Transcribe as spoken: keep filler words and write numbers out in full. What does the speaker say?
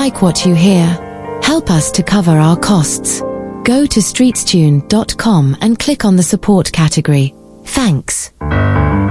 like what you hear, help us to cover our costs. Go to streetstune dot com and click on the support category. Thanks.